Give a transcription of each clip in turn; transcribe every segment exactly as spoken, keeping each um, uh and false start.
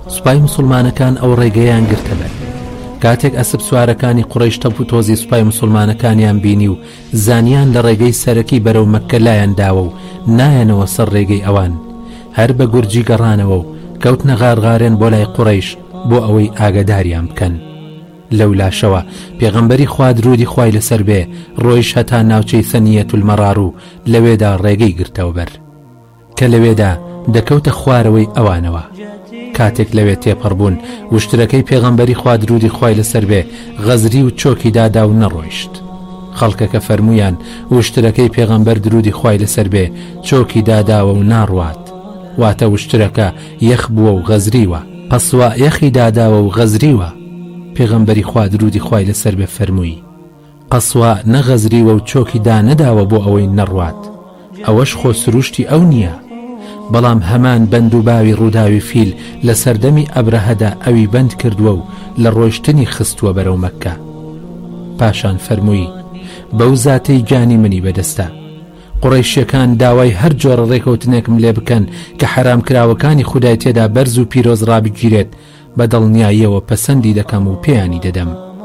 سوپای مسلمانەکان ئەو ڕێگەیان گرتە بەر. کاتێک ئەسب سوارەکانی قوڕەیش تەپ و تۆزی سوپای مسلمانەکانیان بینی و زانیان لە ڕێگەی سەرەکی بەرەو مەککە لایەن داوە و نایەنەوە سەر ڕێگەی ئەوان، هەر بە گورجی گەڕانەوە و کەوتنە غارغارێن بۆ لای قوڕەیش بۆ ئەوەی ئاگاداریان بکەن. لەو لاشەوە پێغەمبەری خوا درودی خوای لەسەر بێ ڕۆیش هەتا ناوچەی سەنیەت المەڕار و لەوێدا ڕێگەی گرتەوە بەر کە لەوێدا دەکەوتە خوارەوەی ئەوانەوە. کاتێک لەوێ تێپەڕبوون وشترەکەی پێغەمبەری خوا درودی خوای لەسەر بێ غەزری و چۆکی دادا و نەڕۆیشت. خەڵکەکە فەرمویان وشترەکەی پێغەمبەر درودی خوای لەسەر بێ چۆکی داداوە و ناڕوات، واتە وشترەکە یەخ بووە و غەزریوە، پەسوا یەخی داداوە و غەزریوە. پێغەمبەری خوا درودی خوای لەسەر بێ فەرمووی قەسوا نەغەزریوە و چۆکی دا نەداوە بۆ ئەوەی نەڕوات، ئەوەش خۆ سروشتی ئەو نییە. بەڵام هەمان بەند و باوی ڕووداوی فیل لە سەردەمی ئەبرەهەدا ئەوی بەند کردووە و لە ڕۆیشتنی خستووە بەرەو مەککە. پاشان فەرمووی بەو زاتەی گیانی منی بەدەستە، قوڕەیشیەکان داوای هەر جۆرە ڕێکەوتنێکم لێ بکەن کە حرامکراوەکانی خودای تێدا بەرز و پیرۆز ڕابگیرێت، بە دڵنیاییەوە پەسەندی دەکەم و پێیانی دەدەم.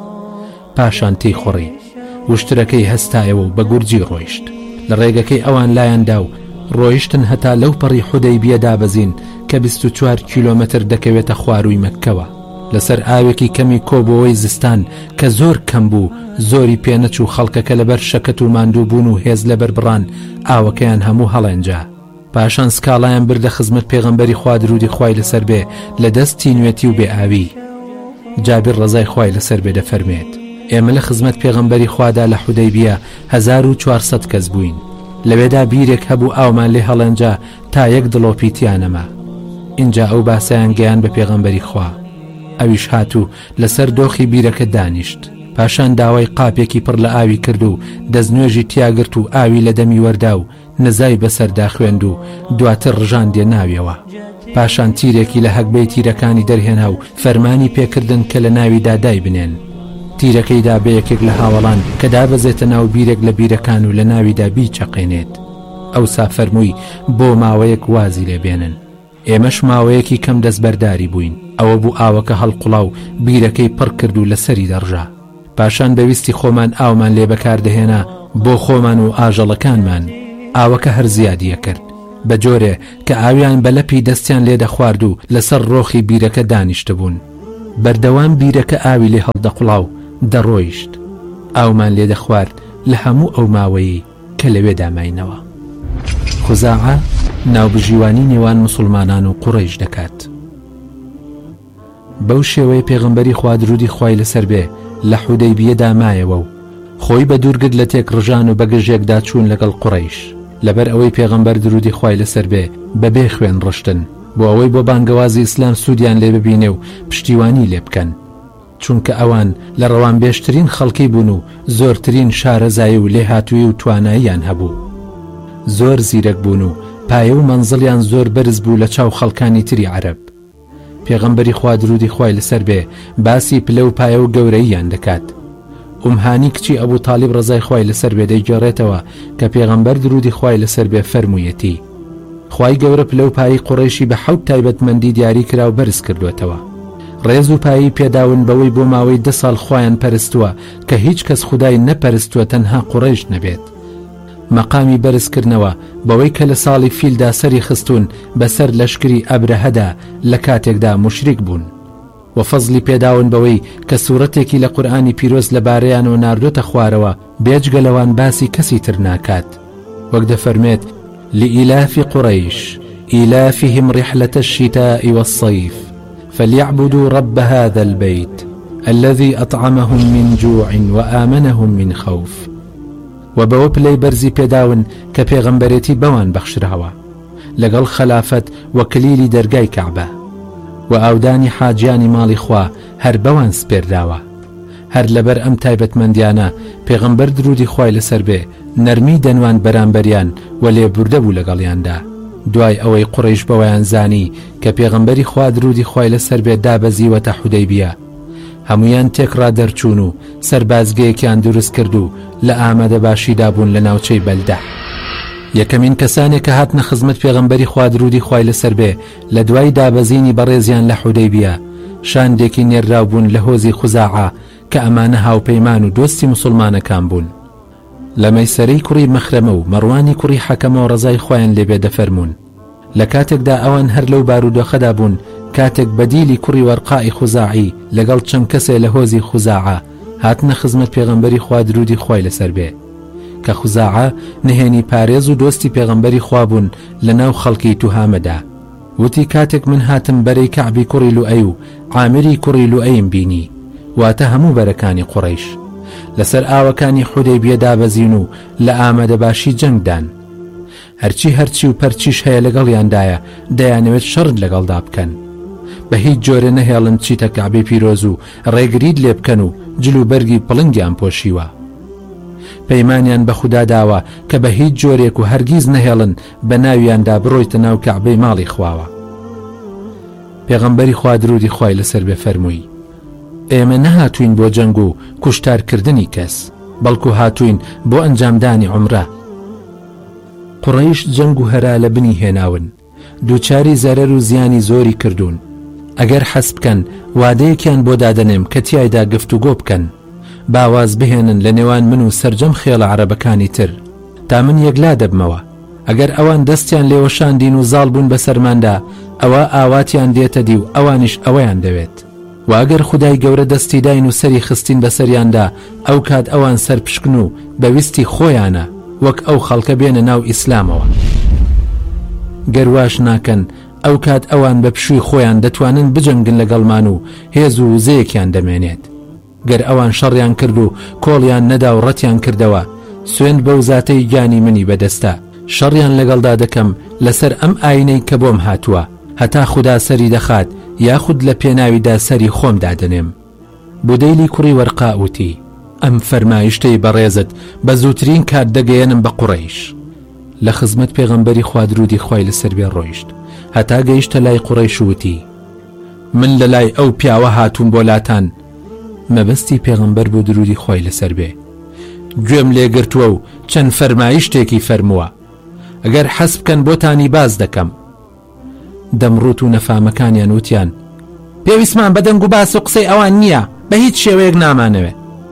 پاشان تێی خۆڕی وشترەکەی هەستایەوە و بە گورجی ڕۆیشت. لە ڕێگەکەی ئەوان لایەندا و ڕۆیشتن هەتا لەو پەڕی حودەیبیە دابەزین کە بیست و چوار کیلۆمەتر دەکەوێتە خوارووی مەککەوە، لەسەر ئاوێکی کەمی کۆبەوەی زستان کە زۆر کەم بوو، زۆری پێنەچوو. خەڵکەکە لەبەر شەکەت و ماندوو بوون و هێز لەبەر بڕان ئاوەکەیان هەموو هەڵێنجا. پاشان سکاڵایان بردە خزمەت پێغەمبەری خوا درودی خوای لەسەر بێ لە دەستی نوێتی و بێ ئاوی. جابر ڕەزای خوای لەسەر بێ دەفەرمێت ئێمە لە خزمەت پێغەمبەری خوادا لە حودەیبیە هەزار و چوارسەد کەس بووین. لەوێدا بیرێک هەبوو ئاومان لێ هەڵێنجا تا یەک دڵۆپیتیانەما. اینجا ئەو باسەیان گەیان بە پێغەمبەری خوا، ئەویش هاتوو لەسەر دۆخی بیرەکە دانیشت. پاشان داوای قاپێکی پڕ لە ئاوی کرد و دەستنوێژی تیاگرت و ئاوی لە دەمی وەردا و نزای بەسەردا خوێند و دواتر ڕژاندێ ناویەوە. پاشان تیرێکی لە هەکبەی تیرەکانی دەرهێنا و فەرمانی پێکردن کە لە ناویدا دای بنێن. تیرەکەیدا بە یەکێک لە هاوڵان کە دابەزێتە ناو بیرێک لە بیرەکان و لە ناویدا بیچەقێنێت. ئەوسا فەرمووی بۆ ماوەیەک وازی لێبێنن. ئێمەش ماوەیەکی کەم دەستبەرداری بووین. ئەوە بوو ئاوەکە هەڵقوڵا و بیرەکەی پڕ کرد و لەسەری دەڕژا. پاشان بەویستی خۆمان ئاومان لێ بەکاردەهێنا بۆ خۆمان و ئاژەڵەکانمان. ئاوەکە هەر زیادیە کرد بە جۆرێ کە ئاویان بە لەپی دەستیان لێ دەخوارد و لەسەر ڕۆخی بیرەکە دانیشتە بوون. بەردەوام بیرەکە ئاوی لێ هەڵدەقوڵا و دەڕۆیشت. ئاومان لێ دەخوارد لە هەموو ئەو ماوەیی کە لەوێ داماینەوە. خوزاعە ناوبژیوانی نێوان مسلمانان و قوڕەیش دەکات. بەو شێوەیە پێغەمبەری خوا درودی خوای لەسەر بێ لە حودەیبیەدا مایەوە و خۆی بە دوورگرت لە تێک ڕژان و بەگەژێکدا چوون لەگەڵ قوڕەیش، لەبەر ئەوەی پێغەمبەر درودی خوای لەسەر بێ بەبێ خوێن ڕشتن بۆ ئەوەی بۆ بانگەوازی ئیسلام سوودیان لێ ببینێ و پشتیوانی لێ بکەن، چونکە ئەوان لە ڕەوان بێشترین خەڵکی بوون و زۆرترین شارەزایی و لێهاتووی و تواناییان هەبوو. زۆر زیرەک بوون و پایە و مەنزڵیان زۆر بەرز بوو لە چاو خەڵکانی تری عەرەب. پێغەمبەری خوا درودی خوای لەسەر بێ باسی پلە و پایە و گەورەییان دەکات. ئومهانی کچی ئەبوو تالیب ڕەزای خوای لەسەر بێ دەیگەڕێتەوە کە پێغەمبەر درودی خوای لەسەر بێ فەرموویەتی خوای گەورە پلە و پایی قوڕەیشی بە حەوت تایبەتمەندی دیاری کرا و بەرز کردوێتەوە. ڕێز و پایی پێداون بەوەی بۆ ماوەی دە ساڵ خۆیان پەرستووە کە هیچ کەس خودای نەپەرستووە تەنها قوڕەیش نەبێت. مەقامی بەرزکردنەوە بەوەی کە لە ساڵی فیلدا سەری خستون بەسەر لەشکری ئەبرەهەدا لە کاتێکدا مشریک بوون. و فەزلی پێداون بەوەی کە سوورەتێکی لە قورئانی پیرۆز لەبارەیانەوە ناردۆتە خوارەوە بێجگەلەوان باسی کەسی تر ناکات. وەک دەفەرمێت لإلاف قريش إلافهم رحلة الشتاء والصيف فليعبدوا رب هذا البيت الذي أطعمهم من جوع وآمنهم من خوف. وبەوە پلەی بەرزی پێداون کە پێغەمبەرێتی بەوان بەخشراوە لەگەڵ خەلافەت و کلیلی دەرگای کەعبە و ئاودانی حاجیانی ماڵی خوا هەر بەوان سپێرداوە. هەر لەبەر ئەم تایبەتمەندیانە پێغەمبەر درودی خوای لەسەر بێ نەرمی دەنوان بەرامبەریان و لێبوردە بوو لەگەڵیاندا. دوای ئەوەی قوڕەیش بەوەیان زانی کە پێغەمبەری خوا درودی خوای لەسەر بێ دابەزیوەتە حودەیبیە، هەمویان تێکڕا دەرچوون و سەربازگەیەکیان دروست کرد و لە ئامادە باشیدا بوون لە ناوچەی بەلدە. یەکەمین کەسانێک کە هاتنە خزمەت پێغەمبەری خوا درودی خوای لەسەر بێ لە دوای دابەزینی بەڕێزیان لە حودەیبیە شاندێکی نێرراو بوون لە هۆزی خوزاعە کە ئەمانە هاوپەیمان و دۆستی مسلمانەکان بوون. لە مەیسەرەی کوڕی مەخرەمە و مەڕوانی کوڕی حەکەمەوە ڕەزای خۆیان لێبێ دەفەرمونون. لە کاتێکدا ئەوان هەر لەو بارودۆخەدا بوون کاتێک بەدیلی کوڕی وەرقائی خوزاعی لەگەڵ چەند کەسێ لە هۆزی خوزاعە هاتنە خزمەت پێغەمبەری خوا درودی خوای لەسەر بێ کە خوزاعە نهێنی پارێز و دۆستی پێغەمبەری خوا بوون لە ناو خەڵکی توهامەدا. وتی کاتێک من هاتم بەرەی کەعبی کوڕی لوئەی و عامری کوڕی لوئەیم بینی، واتە هەموو بەرەکانی قوڕەیش لەسەر ئاوەکانی حودەیبیە دابەزین و لە ئامادەباشی جەنگدان. هەرچی هەرچی و پەرچیش هەیە لەگەڵیاندایە دەیانەوێت شەڕت لەگەڵدا بکەن، بە هیچ جۆرە نەهێڵن چیتە کەعبەی پیرۆز و ڕێگرید لێ بکەن و جلو بەرگی پڵنگیان پۆشیوە. پەیمانیان بە خودا داوە کە بە هیچ جۆرێک و هەرگیز نەهێڵن بە ناویاندا بڕۆیتە ناو کەعبەی ماڵی خواوە. پێغەمبەری خوا درودی خوای لەسەر بێ فەرمووی: ئێمە نەهاتوین بۆ جەنگ و کوشتارکردنی کەس، بەڵکو هاتوین بۆ ئەنجامدانی عومرە. قوڕەیش جەنگ و هەرا لە بنی هێناون، دووچاری زەرەر و زیانی زۆری کردوون. ئەگەر حەز بکەن وادەیەکیان بۆ دادەنێم کە تیایدا گفتوگۆ بکەن، باواز بهێنن لە نێوان من و سەرجەم خێڵە عەرەبەکانی تر تا من یەکلا دەبمەوە. ئەگەر ئەوان دەستیان لێوەشاندین و زاڵ بوون بە سەرماندا، ئەوە ئاواتیان دێتە دی و ئەوانیش ئەوەیان دەوێت. و ئەگەر خودای گەورە دەستی داین و سەری خستین بەسەریاندا، ئەو کات ئەوان سەر پشکن و بەویستی خۆیانە وەک ئەو خەڵکە بێنە ناو ئیسلامەوە. گەرواش ناکەن، ئەو کات ئەوان بە پشووی خۆیان دەتوانن بجەنگن لەگەڵمان و هێز و وزەیەکیان دەمێنێت. گەر ئەوان شەڕیان کرد و کۆڵیان نەدا و ڕەتیان کردەوە، سوێند بەو زاتەی گیانی منی بەدەستە، شەڕیان لەگەڵدا دەکەم لەسەر ئەم ئاینەی کە بۆم هاتووە، هەتا خوددا سەری دەخات یاخود لە پێناویدا سەری خۆم دادنێم. بودەیلی کوڕی وەرقا وتی: ئەم فەرمایشتەی بەڕێزت بە زووترین کات دەگەیەنم بە قوڕەیش. لە خزمەت پێغەمبەری خوا درودی خوای لەسەر بێ ڕۆیشت، هەتا گەیشتە لای قوڕەیش وتی: من لە لای ئەو پیاوە هاتووم بۆ لاتان. مەبەستی پێغەمبەر بۆ درودی خوای لەسەر بێ گوێم لێگرتووە و چەند فەرمایشتێکی فەرمووە، ئەگەر حەز بکەن بۆتانی باز دەکەم. دەمڕوت و نەفامەکانیان وتیان: پێویستمان بە دەنگ و باس و قسەی ئەوان نییە، بە هیچ شێوەیەک نامانەوێ.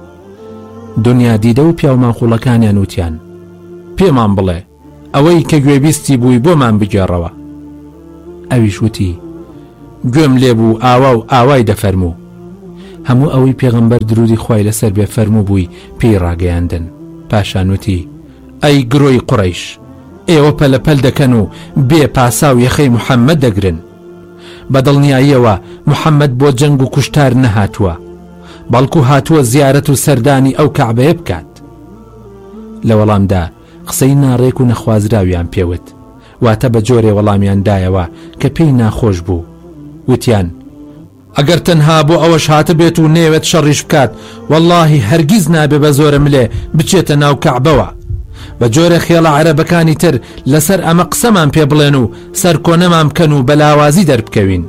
دنیا دیدە و پیاومانخوڵەکانیان وتیان: پێمان بڵێ ئەوەی کە گوێبیستی بووی بۆمان بگێڕەوە. ئەویش وتی: گوێم لێبوو ئاوا و ئاوای دەفەرموو. هەموو ئەوەی پێغەمبەر درودی خوای لەسەر بێ فەرموو بووی پێی ڕاگەیاندن. پاشان وتی: ئەی گرۆی قوڕەیش، ئێوە پەلەپەل دەکەن و بێ پاسا و یەخەی موحەممەد دەگرن. بەدڵنیاییەوە موحەممەد بۆ جەنگ و کوشتار نەهاتووە، بەڵکو هاتووە زیارەت و سەردانی ئەو کەعبەیە بکات. لە وەڵامدا قسەی ناڕێک و نەخوازراویان پێوت، واتە بە جۆرێ وەڵامیان دایەوە کە پێی ناخۆش بوو. وتیان: ئەگەر تەنها بۆ ئەوەش هاتە بێت و نێوێت شەڕیش بکات، وەڵڵاهی هەرگیز نابێ بە زۆرم لێ بچێتە ناو کەعبەوە. بە جۆرە خێڵە عەرەبەکانی تر لەسەر ئەمە قسەمان پێ بڵێن و سەر کۆنەمان بکەن و بەلاوازی دەربکەوین.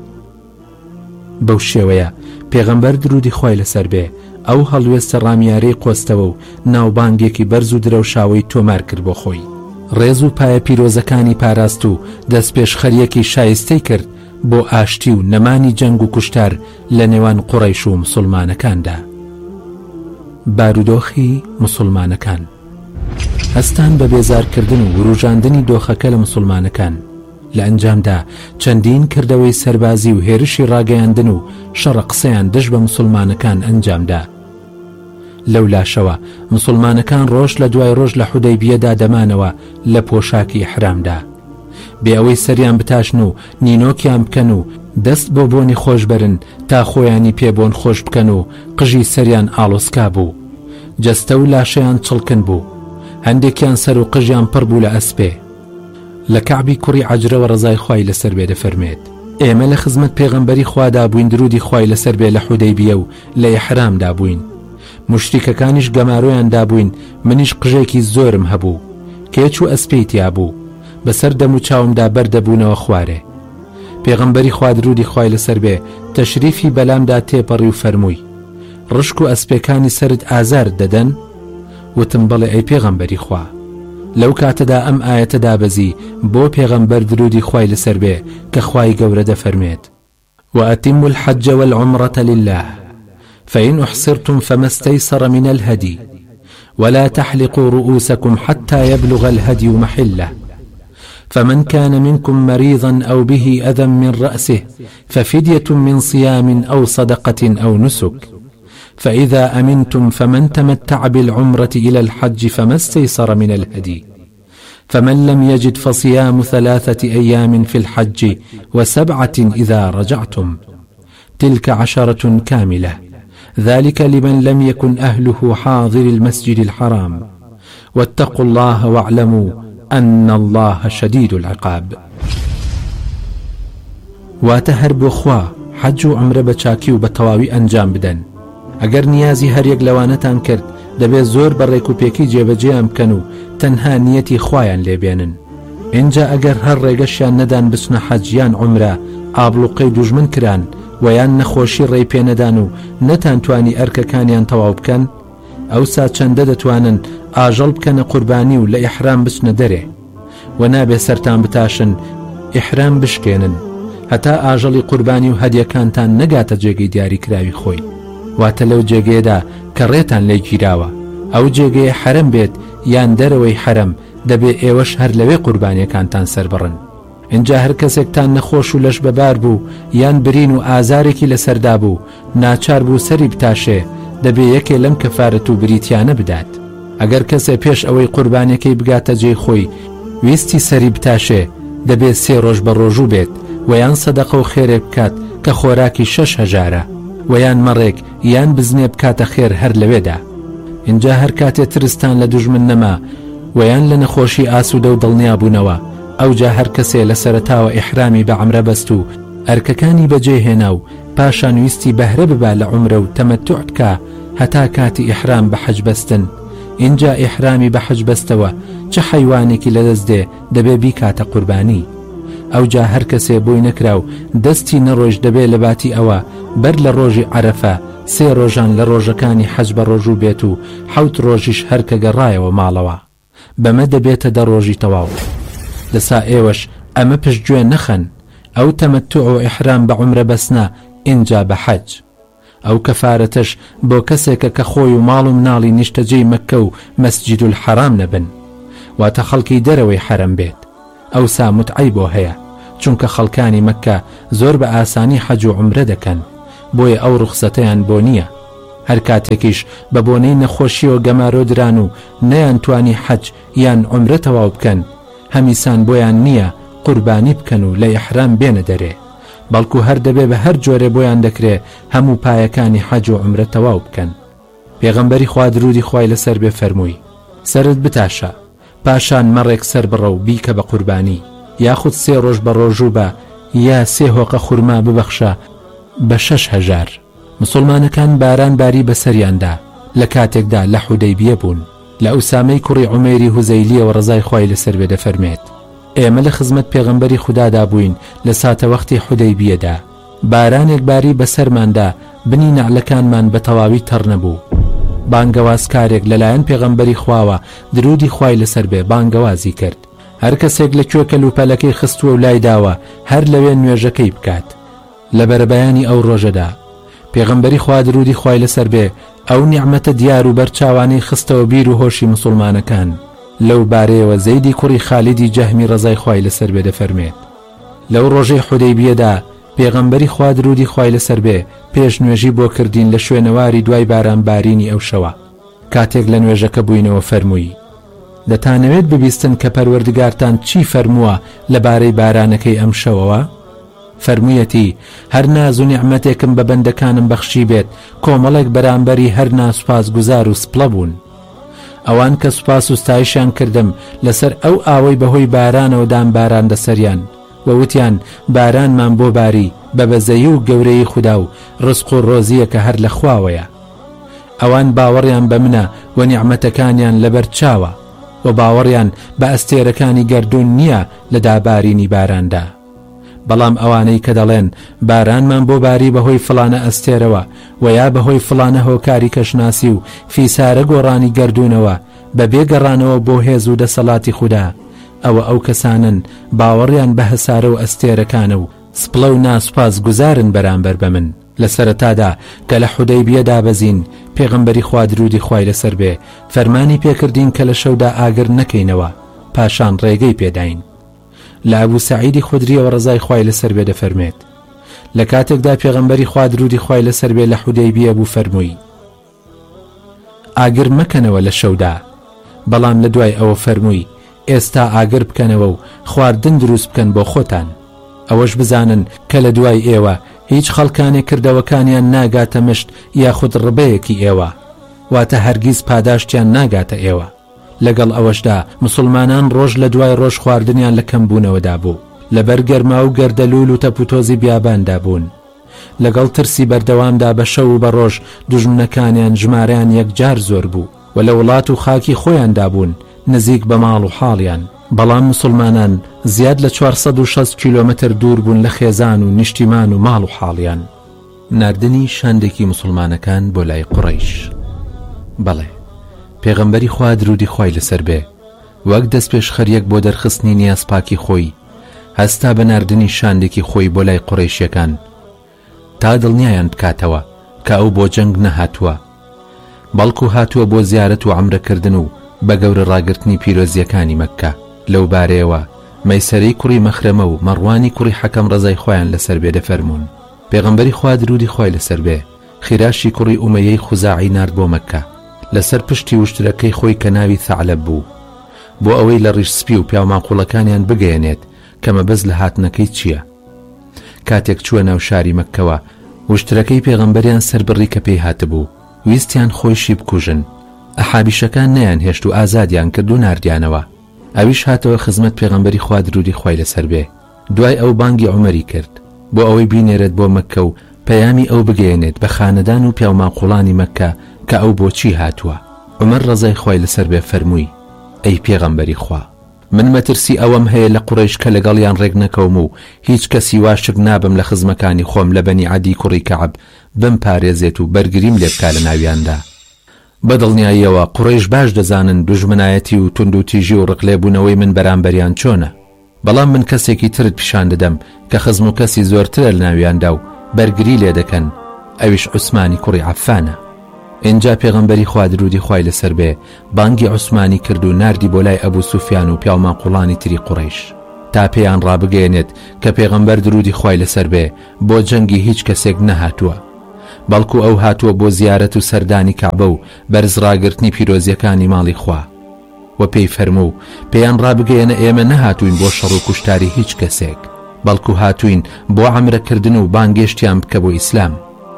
بەو شێوەیە پێغەمبەر درودی خوای لەسەر بێ ئەو هەڵوێستە ڕامیارەی قۆستەوە و ناوبانگێکی بەرز و درەوشاوی تۆمار کرد بۆ خۆی. ڕێز و پایە پیرۆزەکانی پاراست و دەست پێشخەریەکی شایستەی کرد بۆ ئاشتی و نەمانی جەنگ و کوشتار لە نێوان قوڕەیش و مسلمانەکاندا. بارودۆخی مسلمانەکان هەستان بە بێزارکردن و وروژاندنی دۆخەکە لە مسلمانەکان. لە ئەنجامدا چەندین کردەوەی سەربازی و هێرشی ڕاگەیاندن و شەڕە قسەیان دژ بە مسلمانەکان ئەنجامدا. لەو لاشەوە مسلمانەکان ڕۆژ لە دوای ڕۆژ لە حودەیبیەدا دەمانەوە لە پۆشاکی ئیحرامدا، بێ ئەوەی سەریان بتاشن و نینۆکیان بکەن و دەست بۆ بۆنی خۆش برن تا خۆیانی پێبۆن خۆش بکەن و قژی سەریان ئاڵۆسکا بوو، جەستە و لاشەیان چڵکن بوو، هەندێکیان سەر و قژیان پڕ بوو لە ئەسپێ. لە کەعبی کوڕی عەجرەوە ڕەزای خوای لەسەر بێ دەفەرمێت: ئێمە لە خزمەت پێغەمبەری خوادا بووین درودی خوای لەسەر بێ لە حودەیبیە و لە ئیحرامدا بووین. مشریکەکانیش گەماڕۆیان دابووین، منیش قژێکی زۆرم هەبوو، کێچ و ئەسپەی تیا بوو، بەسەر دەم و چاومدا بەردەبوونەوە خوارێ. پێغەمبەری خوا درودی خوای لەسەر بێ تەشریفی بەلامدا تێپەڕی و فەرمووی: ڕشک و ئەسپەکانی سەرت ئازار دەدەن؟ وتم: بەڵێ ئەی پێغەمبەری خوا، لەو کاتەدا ئەم ئاەتە دابەزی بۆ پێغەمبەر درودی خوای لەسەر بێ کە خوای گەورە دەفەرمێت وأتموا الحج والعمرة لله فإن أحصرتم فما استيسر من الهدي ولا تحلقوا رؤوسكم حتى يبلغ الهدي محله فمن كان منكم مريضا أو به أذى من رأسه ففدية من صيام أو صدقة أو نسك فإذا أمنتم فمن تمتع بالعمرة إلى الحج فما استيسر من الهدي فمن لم يجد فصيام ثلاثة أيام في الحج وسبعة إذا رجعتم تلك عشرة كاملة ذلك لمن لم يكن أهله حاضر المسجد الحرام واتقوا الله واعلموا أن الله شديد العقاب. واتهر بخوا حج و عمره بچاکی و بتواوی انجام بدن. اگر نیازی هر یک لوانتان کرد دەبێت زۆر بەڕێک و پێکی جێبەجێیان بکەن و تەنها نیەتی خوایان لێبێنن. اینجا ئەگەر هەر ڕێگەشیان نەدان بچنە حەجیان عمرە ئابڵوقەی دوژمن کران و یان نەخۆشی ڕێی پێنەدان و نەتانتوانی ئەرکەکانیان تەواو بکەن ئەوسا چەندە دەتوانن ئاژەڵ بکەنە قوربانی و لە ئیحرام بچنە دەرێ و نابێ سەرتان بتاشن ئیحرام بشکێنن هەتا ئاژەڵی قوربانی و هەدیەکانتان نەگاتە جێگەی دیاریکراوی خۆی. واتە لەو جێگەیەدا کە ڕێتان لێ گیراوە ئەو جێگەیە حەرەم بێت یان دەرەوەی حەرەم دەبێ ئێوەش هەر لەوێ قوربانیەکانتان سەربڕن. اینجا هەر کەسێکتان نەخۆش و لەش بەبار بوو یان برین و ئازارێکی لەسەردا بوو ناچار بوو سەری بتاشێ دەبێ یەکێ لەم کەفارەت و بریتیانە بدات. ئەگەر کەسێ پێش ئەوەی قوربانیەکەی بگاتە جێی خۆی ویستی سەری بتاشێ دەبێت سێ ڕۆژ بە ڕۆژوو بێت و یان سەدەقە و خێرێک بکات کە خۆراکی شەش هەژارە و یان مەڕێک یان بزنێ بکاتە خێر هەر لەوێدا. اینجا هەر کاتێ ترستان لە دوژمن نەما و یان لە نەخۆشی ئاسوودە و دڵنیا بوونەوە ئەوجا هەر کەسێ لە سەرەتاوە ئیحرامی بە عمرە بەست و ئەرکەکانی بەجێهێنا و پاشان ویستی بەهرە ببا لە عمرە و تەمەتوع بکە هەتا کاتی ئیحرام بە حەج بەستن. اینجا ئیحرامی بە حەج بەستەوە چه حەیوانێکی لەدەست دێ دەبێ بیکاتە قوربانی. ئەوجا هەر کەسێ بۆی نەکرا و دەستی نەڕۆژ دەبێ لە باتی ئەوە بەر لە ڕۆژی عەرەفە سێ ڕۆژان لە ڕۆژەکانی حەج بە ڕۆژوو بێت و حەوت ڕۆژیش هەرکە گەڕایەوە ماڵەوە بەمە دەبێتە دە ڕۆژی تەواو. لەسا ئێوەش ئەمە پشتگوێ نەخەن ئەو تەمەتوع و ئیحرام بە عومرە بەسنا اینجا بە حەج. ئەو کەفارەتەش بۆ کەسێکە کە خۆی و ماڵ و مناڵی نیشتەجێی مەککە و مەسجید الحەرام نەبن واتە خەڵکی دەرەوەی حەرەم بێت ئەوسا متعەی بۆ هەیە چونکە خەڵکانی مەککە زۆر بە ئاسانی حەج و عومرە دەکەن بۆیە ئەو ڕوخسەتەیان بۆ نییە. هەر کاتێکیش بە بۆنەی نەخۆشیەوە گەمارۆدران و نەیان توانی حەج یان عومرە تەواو بکەن هەمیسان بۆیان نییە قوربانی بکەن و لە ئیحرام بێنە دەرێ بەڵکو هەر دەبێ بە هەر جۆرێ بۆیان دەکرێ هەموو پایەکانی حەج و عومرە تەواو بکەن. پێغەمبەری خوا درودی خوای لەسەر بێ فەرمووی سەرت بتاشە پاشان مەڕێک سەر بڕە و بیکە بە قوربانی یاخود سێ ڕۆژ بە ڕۆژوو بە یا سێ هۆقە خورما ببەخشە بە شەش هەژار. مسلمانەکان باران باری بەسەریاندا لە کاتێکدا لە حودەیبیە بوون. لە ئوسامەی کوڕی عومەیری هوزەیلیەوە ڕزای خوای لەسەر بێ دەفەرمێت ئێمە لە خزمەت پێغەمبەری خودادا بووین لە ساتە وەختی حودەیبیەدا بارانێک باری بەسەرماندا بنی نەعلەکانمان بە تەواوی تەڕ نەبوو. بانگەوازکارێک لەلایەن پێغەمبەری خواوە درودی خوای لەسەر بێ بانگەوازی کرد هەر کەسێک لە کوێ کەلوپەلەکەی خستووە و لای داوە هەر لەوێ نوێژەکەی بکات. لە بەربەیانی ئەو ڕۆژەدا پێغەمبەری خوا درودی خوای لەسەر بێ ئەو نیعمەتە دیار و بەرچاوانەی خستەوە بیر و هۆشی مسلمانەکان. لەو بارەیەوە زەیدی کوڕی خالیدی جەهمی ڕزای خوای لەسەر بێ دەفەرمێت لەو ڕۆژەی حودەیبیەدا پێغەمبەری خوا درودی خوای لەسەر بێ پێش نوێژی بۆ کردین لە شوێنەواری دوای باران بارینی ئەو شەوە. کاتێک لە نوێژەکە بووینەوە فەرمووی دەتانەوێت ببیستن کە پەروەردگارتان چی فەرمووە لەبارەی بارانەکەی ئەم شەوەوە؟ فەرموویەتی هەر ناز و نیعمەتێکم بە بەندەکانم بەخشی بێت کۆمەڵێک بەرامبەری هەر ناسوپاس گوزار و سپڵە بوون. ئەوان کە سوپاس و ستایشیان کردم لەسەر ئەو ئاوەی بەهۆی بارانەوە دام باران دەسەریان وەوتیان بارانمان بۆ باری بە بەزەیی و گەورەی خوددا و ڕزق و ڕۆزیە کە هەر لە خواوەیە. ئەوان باوەڕیان بە منە و نیعمەتەکانیان لەبەر چاوە و باوەڕیان بە ئەستێرەکانی گەردوون نییە لە دابارینی باراندا. بەڵام ئەوانەی کە دەڵێن بارانمان بۆ باری بەهۆی فڵانە ئەستێرەوە و یا بەهۆی فڵانە هۆکاری کەشناسی و فیسارە گۆڕانی گەردوونەوە بە بێگەڕانەوە بۆ هێز و دەسەڵاتی خوددا. ئەوە ئەو کەسانن باوەڕیان بە هەسارە و ئەستێرەکانە و سپڵە و ناسوپاس گوزارن بەرامبەر بە من. لە سەرەتادا کە لە حودەیبیە دابەزین پێغەمبەری خوا درودی خوای لەسەر بێ فەرمانی پێکردین کە لە شەودا ئاگر نەکەینەوە، پاشان ڕێگەی پێداین. لە ئەبوو سەعیدی خودریەوە ڕەزای خوای لەسەر بێ دەفەرمێت لە کاتێکدا پێغەمبەری خوا درودی خوای لەسەر بێ لە حودەیبیە بوو فەرمووی ئاگر مەکەنەوە لە شەودا، بەڵام لە دوای ئەوە فەرمووی ئێستا ئاگر بکەنەوە و خواردن دروست بکەن بۆ خۆتان. ئەوەش بزانن کە لە دوای ئێوە هیچ خەڵکانێک کردەوەکانیان ناگاتە مشت یاخود ڕبەیەکی ئێوە، واتە هەرگیز پاداشتیان ناگاتە ئێوە. لەگەڵ ئەوەشدا مسلمانان ڕۆژ لە دوای ڕۆژ خواردنیان لە کەمبوونەوەدا بوو، لەبەر گەرما و گەردەلوول و تەپوتۆزی بیاباندا بوون. لەگەڵ ترسی بەردەوامدا بە شەو و بە ڕۆژ دوژمنەکانیان ژمارەیان یەکجار زۆر بوو و لە وڵات و خاکی خۆیاندا بوون نزیک بە ماڵ و حاڵیان. بەڵام مسلمانان زیاد لە چوارسەد و شەست کیلۆمەتر دوور بوون لە خێزان و نیشتیمان و ماڵ و حاڵیان. ناردنی شاندێکی مسلمانەکان بۆ لای قوڕەیش. بەڵێ پێغەمبەری خوا درودی خوای لەسەر بێ وەک دەست پێش خەریەک بۆ دەرخستنی نیاز پاکی خۆی هەستا بە ناردنی شاندێکی خۆی بۆ لای قوڕەیشیەکان تا دڵنیایان بکاتەوە کە ئەو بۆ جەنگ نەهاتووە، بەڵکو هاتووە بۆ زیارەت و عەمرەکردن و بە گەورە ڕاگرتنی پیرۆزیەکانی مەککە. لەو بارەیەوە مەیسەرەی کوڕی مەخرەمە و مەڕوانی کوڕی حەکەم ڕەزای خۆیان لەسەر بێ دەفەرمون پێغەمبەری خوا درودی خوای لەسەر بێ خیراشی کوڕی ئومەیەی خوزاعی نارد بۆ مەککە لەسەر پشتی وشترەکەی خۆی کە ناوی ثەعلەب بوو بۆ ئەوەی لە ڕیش سپی و پیاوماقوڵەکانیان بگەیەنێت کە مەبەست لە هاتنەکەی چییە. کاتێک چووە ناو شاری مەککەوە وشترەکەی پێغەمبەریان سەربڕی کە پێی هاتبوو، ویستیان خۆیشی بکوژن. ئەحابیشەکان نەیان هێشت و ئازادیان کرد و ناردیانەوە. ئەویش هاتەوە خزمەت پێغەمبەری خوا درودی خوای لەسەر بێ. دوای ئەو بانگی عومەری کرد بۆ ئەوەی بینێرێت بۆ مەککە و پەیامی ئەو بگەێنێت بە خانەدان و پیاوماقوڵانی مەککە کە ئەو بۆچی هاتووە. عومەر ڕەزای خوای لەسەر بێ فەرمووی ئەی پێغەمبەری خوا، من مەترسی ئەوەم هەیە لە قوڕەیش کە لەگەڵیان ڕێک نەکەوم و هیچ کەسی واشک نابم لە خزمەکانی خۆم لە بەنی عەدی کوڕی کەعب بم پارێزێت و بەرگریم لێ بکا لە ناویاندا. بەدڵنیاییەوە قوڕەیش باش دەزانن دوژمنایەتی و تونند و تیژی و ڕقلێبوونەوەی من بەرامبەریان چۆنە، بەڵام من کەسێکی ترت پیشان دەدەم کە خزم و کەسی زۆرترە لە ناویاندا و بەرگری لێ دەکەن، ئەویش عوسمانی کوڕی عەفانە. اینجا پێغەمبەری خوا درودی خوای لەسەر بێ بانگی عوسمانی کرد و ناردی بۆ لای ئەبوو سوفیان و پیاوماقوڵانی تری قوڕەیش تا پێیان ڕابگەێنێت کە پێغەمبەر درودی خوای لەسەر بێ بۆ جەنگی هیچ کەسێک نەهاتووە، بەڵکو ئەو هاتووە بۆ زیارەت و سەردانی کەعبە و بەرز ڕاگرتنی پیرۆزیەکانی ماڵی خوا. و پێی فەرموو پێیان ڕابگەێنە ئێمە نەهاتوین بۆ شەڕ و کوشتاری هیچ کەسێک، بەڵکو هاتوین بۆ عەمرەکردن و بانگێشتیان بکە بۆ ئیسلام.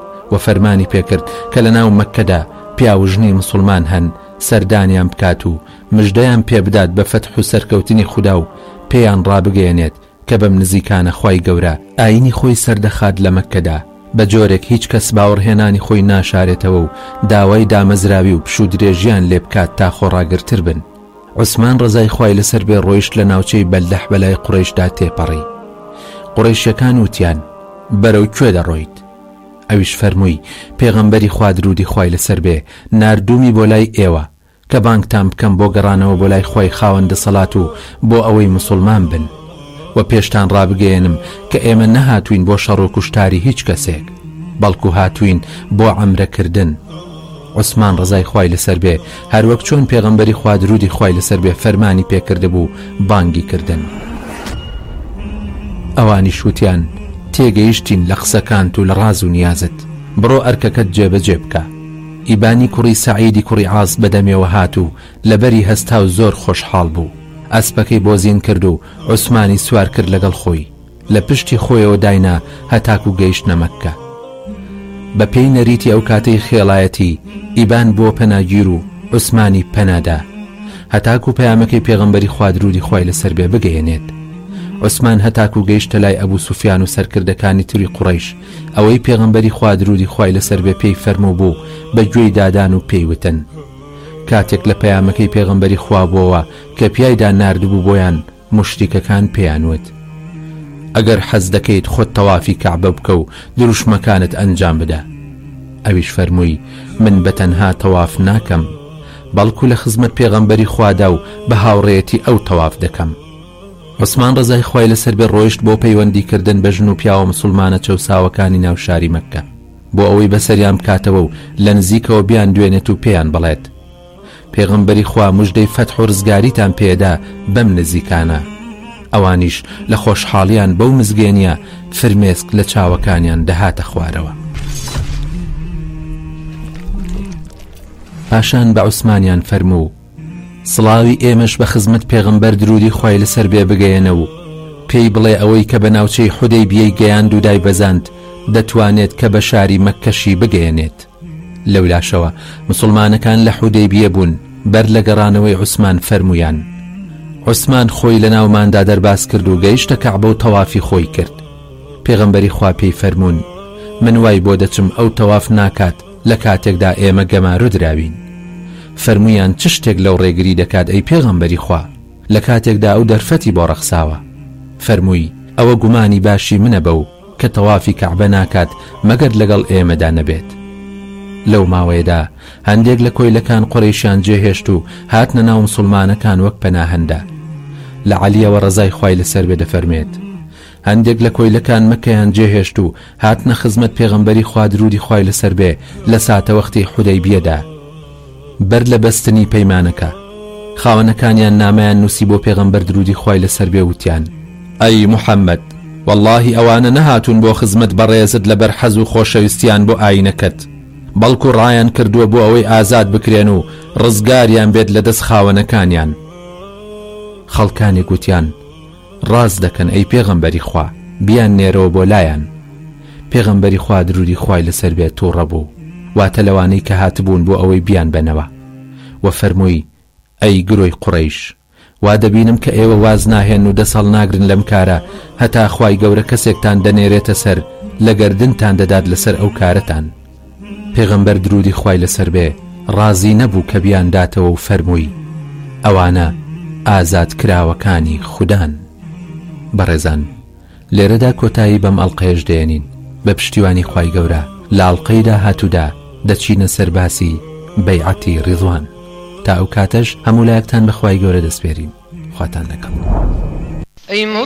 و فەرمانی پێکرد کە لە ناو مەککەدا پیاوژنی مسلمان هەن سەردانیان بکات و مژدەیان پێ بدات بە فەتح و سەرکەوتنی خودا و پێیان ڕابگەێنێت کە بەم نزیکانە خوای گەورە ئاینی خۆی سەردەخات لە مەککەدا بە جۆرێک هیچ کەس باوەڕهێنانی خۆی ناشارێتەوە و داوای دامەزراوی و پشوو درێژیان لێ بکات تا خۆڕاگرتر بن. عوسمان ڕەزای خوای لەسەر بێ ڕۆیشت لە ناوچەی بەلدەح بەلای قوڕەیشدا تێپەڕی. قوڕەیشیەکان وتیان بەرەو کوێ دەڕۆیت؟ ئەویش فەرمووی پێغەمبەری خوا درودی خوای لەسەر بێ ناردوومی بۆ لای ئێوە کە بانگتان بکەم بۆ گەڕانەوە بۆ لای خوای خاوەندە سەڵات و بۆ ئەوەی مسلمان بن، و پێشتان ڕابگەێنم کە ئێمە نەهاتوین بۆ شەڕ و کوشتاری هیچ کەسێک، بەڵکو هاتوین بۆ عەمرەکردن. عوسمان ڕەزای خوای لەسەر بێ هەروەک چۆن پێغەمبەری خوا درودی خوای لەسەر بێ فەرمانی پێکردبوو بانگی کردن. ئەوانی شوتیان تێگەیشتین لە قسەکانت و لە ڕاز و نیازت، بڕۆ ئەرکەکەت جێبەجێ بکە. ئیبانی کوڕی سەعیدی کوڕی عاس بەدەمێوە هات و لەبەری هەستا و زۆر خۆشحاڵ بوو. ئەسپەکەی بۆ زین کرد و عوسمانی سوار کرد لەگەڵ خۆی، لە پشتی خۆیەوە داینا هەتاکو گەیشتنە مەککە. بە پێی نەریتی ئەو کاتەی خێڵایەتی ئیبان بۆ پەناگیر و عوسمانی پەنادا هەتاکو پەیامەکەی پێغەمبەری خوا درودی خوای لەسەر بێ بگەیەنێت. عوسمان هەتاکو گەیشتە لای ئەبوو سوفیان و سەرکردەکانی تری قوڕەیش ئەوەی پێغەمبەری خوا درودی خوای لەسەر بێ پێی فەرموو بوو بە گوێی دادان و پێیوتن. کاتێک لە پەیامەکەی پێغەمبەری خوا بووەوە کە پیایدا ناردبوو بۆیان مشریکەکان پێیانوت ئەگەر حەز دەکەیت خۆت تەوافی کەعبە بکە و دروشمەکانت ئەنجام بدە. ئەویش فەرمووی من بەتەنها تەواف ناکەم، بەڵکو لە خزمەت پێغەمبەری خوادا و بە هاوڕێیەتی ئەو تەواف دەکەم. عوسمان ڕزای خوای لەسەر بێ ڕۆیشت بۆ پەیوەندیکردن بە ژن و پیاوە مسلمانە چەوساوەکانی ناو شاری مەککە بۆ ئەوەی بەسەریان بکاتەوە و لە نزیکەوە بیان دوێنێت و پێیان بڵێت پێغەمبەری خوا موژدەی فەتح و ڕزگاریتان پێدا بەم نزیکانە. ئەوانیش لە خۆشحاڵیان بەو مزگەێنیە فرمێسک لە چاوەکانیان دەهاتە خوارەوە. پاشان بە عوسمانیان فەرموو سڵاوی ئێمەش بە خزمەت پێغەمبەر درودی خوای لەسەر بێ بگەێنە و پێی بڵێ ئەوەی کە بە ناوچەی حودەیبیەی گەیاند و دای بەزاند دەتوانێت کە بە شاری مەککەشی بگەێنێت. لەولاشەوە مسلمانەکان لە حودەیبیە بوون. بەر لە گەڕانەوەی عوسمان فەرمویان عوسمان خۆی لە ناوماندا دەرباز کرد و گەیشتە کەعبە و تەوافی خۆی کرد. پێغەمبەری خوا پێی فەرموون من وای بۆ دەچم ئەو تەواف ناکات لە کاتێکدا ئێمە گەمارۆ دراوین. فەرمویان چ شتێک لەو ڕێگری دەکات ئەی پێغەمبەری خوا لە کاتێکدا ئەو دەرفەتی بۆ ڕەخساوە؟ فەرمووی ئەوە گومانی باشی منە بەو کە تەوافی کەعبە ناکات مەگەر لەگەڵ ئێمەدا نەبێت. لەو ماوەیەدا هەندێک لە کۆیلەکان قوڕیشیان جێهێشت و هاتنە ناو مسلمانەکان وەک پەناهەندە. لە عەلیەوە ڕەزای خوای لەسەر بێ دەفەرمێت هەندێک لە کۆیلەکان مەکەیان جێهێشت و هاتنە خزمەت پێغەمبەری خوا درودی خوای لەسەر بێ لە ساتە وەختی حودەیبیەدا. بەر لە بەستنی پەیمانەکە خاوەنەکانیان نامەیان نووسی بۆ پێغەمبەر درودی خوای لەسەر بێ وتیان ئەی موحەممەد واللهی ئەوانە نەهاتون بۆ خزمەت بەڕێزت لەبەر حەز و خۆشەویستیان بۆ ئاینەکەت بەڵکو ڕایان کردووە بۆ ئەوەی ئازاد بکرێن و ڕزگاریان بێت لە دەست خاوەنەکانیان. خەڵکانی گوتیان ڕاز دەکەن ئەی پێغەمبەری خوا بیان نێرەوە بۆ لایەن. پێغەمبەری خوا درودی خوای لەسەر بێت تووڕە بوو واتە لەوانەی کە هاتبوون بۆ ئەوەی بیان بنەوە و فەرمووی ئەی گرۆی قوڕەیش وا دەبینم کە ئێوە واز ناهێن و دەسەڵ ناگرن لەم کارە هەتا خوای گەورە کەسێکتان دەنێرێتە سەر لە گەردنتان دەدات لەسەر ئەو کارەتان. پێغەمبەر درودی خوای لەسەر بێ ڕازی نەبوو کە بیان داتەوە و فەرمووی ئەوانە ئازاد کراوەکانی خوددان. بەڕێزان لێرەدا کۆتایی بەم ئەڵقەیەش دێنین بە پشتیوانی خوای گەورە لە ئەڵقەیدا هاتوودا دەچینە سەرباسی بەیعەتی ڕیضوان. تا ئەو کاتەش هەموو لایەکتان بە خوای گەورە دەسپێرین. خواتان لەگەڵ.